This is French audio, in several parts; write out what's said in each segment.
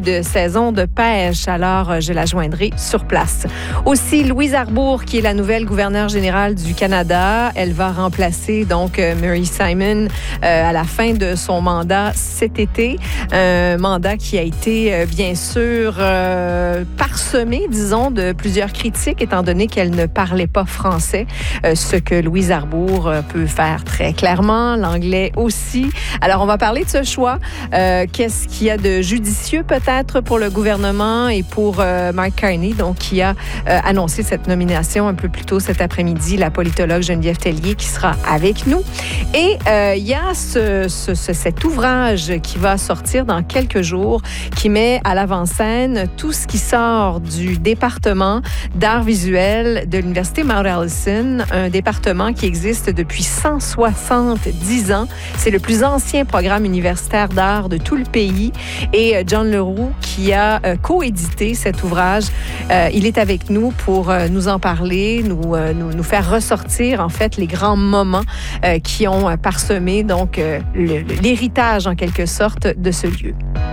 de saison de pêche. Alors, je la joindrai sur place. Aussi, Louise Arbour, qui est la nouvelle gouverneure générale du Canada. Elle va remplacer donc Mary Simon à la fin de son mandat cet été. Un mandat qui a été, bien sûr, parsemé, disons, de plusieurs critiques, étant donné qu'elle ne parlait pas français, ce que Louise Arbour peut faire très clairement, l'anglais aussi. Alors, on va parler de ce choix. Qu'est-ce qu'il y a de judicieux peut-être pour le gouvernement et pour Mark Carney, donc qui a annoncé cette nomination un peu plus tôt cet après-midi, la politologue Geneviève Tellier qui sera avec nous. Et il y a cet ouvrage qui va sortir dans quelques jours qui met à l'avant-scène tout ce qui sort du département d'art visuel de l'Université Mount Allison, un département qui existe depuis 170 ans. C'est le plus ancien programme universitaire d'art de tout le pays. Et John Leroux, qui a coédité cet ouvrage, il est avec nous pour nous en parler, nous faire ressortir, en fait, les grands moments qui ont parsemé donc l'héritage, en quelque sorte, de ce lieu.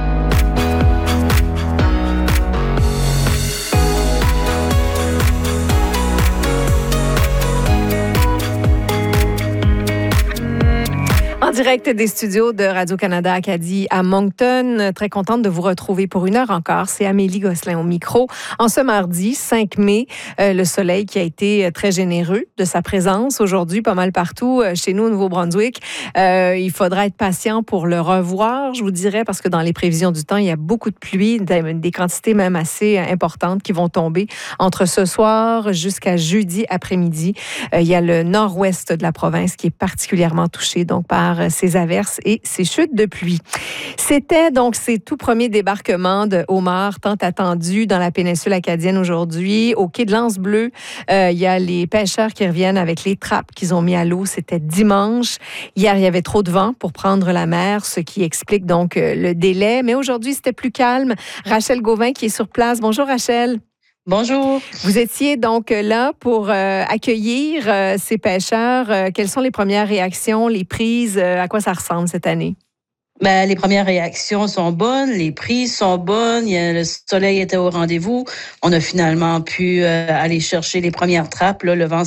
En direct des studios de Radio-Canada Acadie à Moncton. Très contente de vous retrouver pour une heure encore. C'est Amélie Gosselin au micro. En ce mardi 5 mai, le soleil qui a été très généreux de sa présence aujourd'hui pas mal partout chez nous au Nouveau-Brunswick. Il faudra être patient pour le revoir, je vous dirais, parce que dans les prévisions du temps, il y a beaucoup de pluie, des quantités même assez importantes qui vont tomber entre ce soir jusqu'à jeudi après-midi. Il y a le nord-ouest de la province qui est particulièrement touché donc par ces averses et ces chutes de pluie. C'était donc ces tout premiers débarquements de homards tant attendus dans la péninsule acadienne aujourd'hui. Au quai de l'Anse-Bleue, il y a les pêcheurs qui reviennent avec les trappes qu'ils ont mis à l'eau. C'était dimanche. Hier, il y avait trop de vent pour prendre la mer, ce qui explique donc le délai. Mais aujourd'hui, c'était plus calme. Rachel Gauvin qui est sur place. Bonjour Rachel. Bonjour. Vous étiez donc là pour accueillir ces pêcheurs. Quelles sont les premières réactions, les prises? À quoi ça ressemble cette année? Ben, les premières réactions sont bonnes, les prises sont bonnes, le soleil était au rendez-vous. On a finalement pu aller chercher les premières trappes. Là, le vent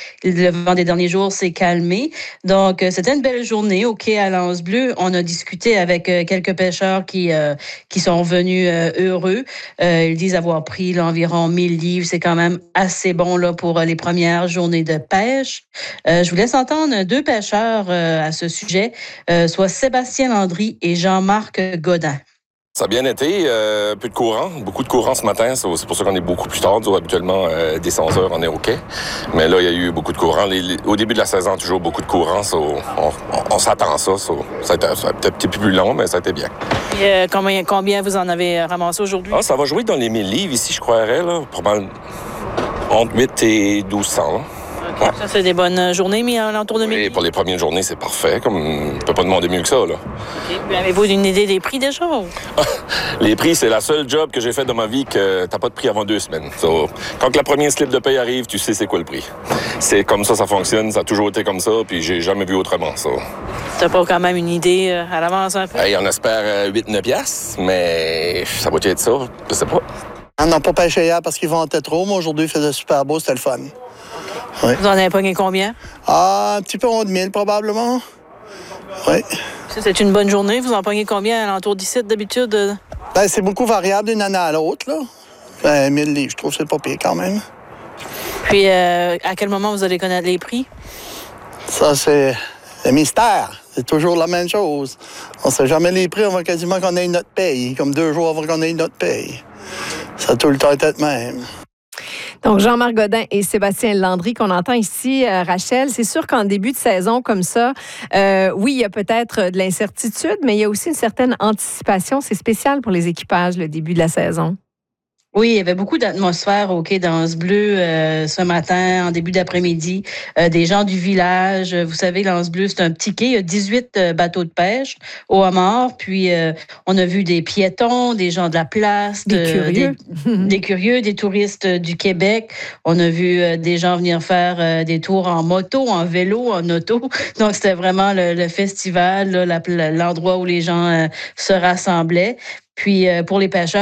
des derniers jours s'est calmé. Donc, c'était une belle journée au quai à l'Anse-Bleue. On a discuté avec quelques pêcheurs qui sont venus heureux. Ils disent avoir pris là, environ 1000 livres. C'est quand même assez bon là pour les premières journées de pêche. Je vous laisse entendre deux pêcheurs à ce sujet, soit Sébastien Landry et Jean-Marc Godin. Ça a bien été, peu de courant, beaucoup de courant ce matin, c'est pour ça qu'on est beaucoup plus tard. Habituellement, dès 11 heures, on est OK. Mais là, il y a eu beaucoup de courant. Au début de la saison, toujours beaucoup de courant. On s'attend à ça. Ça a été un petit peu plus long, mais ça a été bien. Et, combien vous en avez ramassé aujourd'hui? Ça va jouer dans les 1000 livres ici, je croirais. Là, probablement entre 8 et 1200. Là. Okay. Ça, c'est des bonnes journées, mais à l'entour de 1000. Oui, pour les premières journées, c'est parfait. On ne peut pas demander mieux que ça. Là. Okay. Puis avez-vous une idée des prix déjà? Les prix, c'est la seule job que j'ai fait dans ma vie que t'as pas de prix avant 2 semaines. Quand la première slip de paye arrive, tu sais c'est quoi le prix. C'est comme ça fonctionne. Ça a toujours été comme ça, puis j'ai jamais vu autrement. T'as pas quand même une idée à l'avance un peu? On espère 8-9 piastres, mais ça va être ça. Je sais pas. On n'a pas pêché hier parce qu'ils vendaient trop, mais aujourd'hui, il faisait super beau, c'était le fun. Oui. Vous en avez pogné combien? Un petit peu moins de 1000, probablement. Oui. C'est une bonne journée. Vous en pognez combien à l'entour d'ici, d'habitude? C'est beaucoup variable d'une année à l'autre, là. 1000 livres, je trouve que c'est pas pire quand même. Puis, à quel moment vous allez connaître les prix? Ça, c'est le mystère. C'est toujours la même chose. On ne sait jamais les prix avant quasiment qu'on ait notre paye. Comme 2 jours avant qu'on ait notre paye. Ça a tout le temps été le même. Donc, Jean-Marc Godin et Sébastien Landry qu'on entend ici, Rachel, c'est sûr qu'en début de saison comme ça, oui, il y a peut-être de l'incertitude, mais il y a aussi une certaine anticipation. C'est spécial pour les équipages, le début de la saison. Oui, il y avait beaucoup d'atmosphère au quai d'Anse-Bleue ce matin, en début d'après-midi. Des gens du village. Vous savez, l'Anse-Bleue, c'est un petit quai. Il y a 18 bateaux de pêche au homard. Puis, on a vu des piétons, des gens de la place. Des curieux, des touristes du Québec. On a vu des gens venir faire des tours en moto, en vélo, en auto. Donc, c'était vraiment le festival, là, l'endroit où les gens se rassemblaient. Puis, pour les pêcheurs,